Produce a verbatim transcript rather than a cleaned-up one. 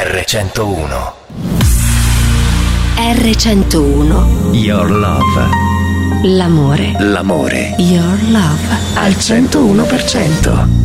erre centouno. erre centouno. Your Love. L'amore. L'amore. Your Love. Al centouno per cento.